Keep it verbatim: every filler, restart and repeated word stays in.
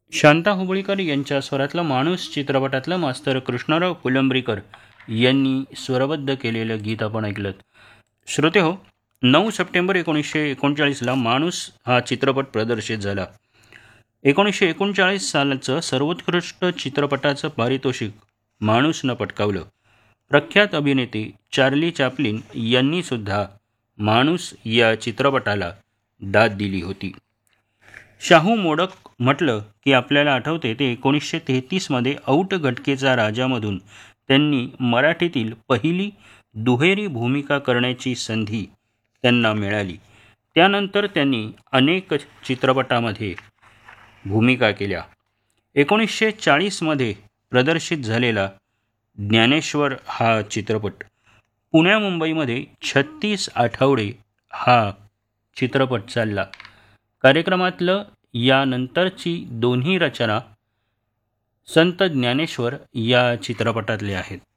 शांता हुबळीकर यांच्या स्वरातलं माणूस चित्रपटातलं मास्तर कृष्णराव फुलंब्रीकर यांनी स्वरबद्ध केलेलं गीत आपण ऐकलं. श्रोते हो, नऊ सप्टेंबर एकोणीसशे एकोणचाळीसला माणूस हा चित्रपट प्रदर्शित झाला. एकोणीसशे एकोणचाळीस सालाचं सर्वोत्कृष्ट चित्रपटाचं पारितोषिक माणूसनं पटकावलं. प्रख्यात अभिनेते चार्ली चॅप्लिन यांनी सुद्धा माणूस या चित्रपटाला दाद दिली होती. शाहू मोडक म्हटलं की आपल्याला आठवते ते एकोणीसशे तेहतीसमध्ये औट घटकेचा राजामधून त्यांनी मराठीतील पहिली दुहेरी भूमिका करण्याची संधी त्यांना मिळाली. त्यानंतर त्यांनी अनेक चित्रपटामध्ये भूमिका केल्या. एकोणीसशे चाळीसमध्ये प्रदर्शित झालेला ज्ञानेश्वर हा चित्रपट पुण्या मुंबईमध्ये छत्तीस आठवडे हा चित्रपट चालला. कार्यक्रमातलं यानंतरची दोन्ही रचना संत ज्ञानेश्वर या चित्रपटातले आहेत.